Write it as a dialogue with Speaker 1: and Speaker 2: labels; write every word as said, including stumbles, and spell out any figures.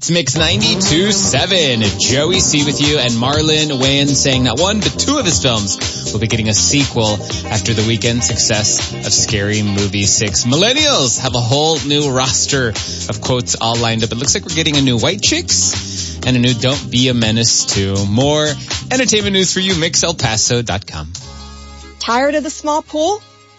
Speaker 1: It's Mix ninety-two point seven. Joey C with you and Marlon Wayans saying not one, but two of his films will be getting a sequel after the weekend success of Scary Movie six. Millennials have a whole new roster of quotes all lined up. It looks like we're getting a new White Chicks and a new Don't Be a Menace too. More entertainment news for you, mix el paso dot com.
Speaker 2: Tired of the small pool?